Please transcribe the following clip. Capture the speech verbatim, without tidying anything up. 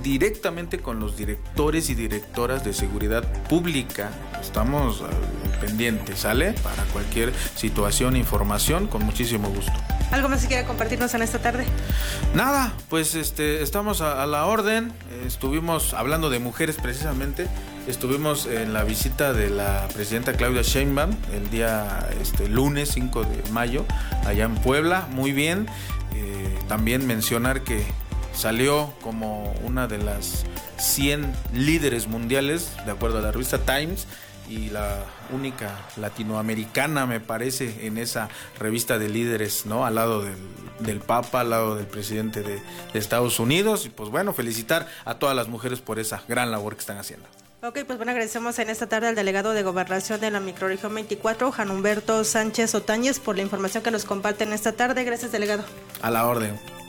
directamente con los directores y directoras de seguridad pública. Estamos uh, pendientes, ¿sale? Para cualquier situación, información, con muchísimo gusto. ¿Algo más que quiera compartirnos en esta tarde? Nada, pues este, estamos a, a la orden. Estuvimos hablando de mujeres precisamente. Estuvimos en la visita de la presidenta Claudia Sheinbaum el día este, lunes cinco de mayo, allá en Puebla. Muy bien. Eh, también mencionar que salió como una de las cien líderes mundiales, de acuerdo a la revista Times, y la única latinoamericana, me parece, en esa revista de líderes, ¿no? Al lado del, del Papa, al lado del presidente de, de Estados Unidos. Y pues bueno, felicitar a todas las mujeres por esa gran labor que están haciendo. Ok, pues bueno, agradecemos en esta tarde al delegado de Gobernación de la Microrregión veinticuatro, Juan Humberto Sánchez Otañez, por la información que nos comparte en esta tarde. Gracias, delegado. A la orden.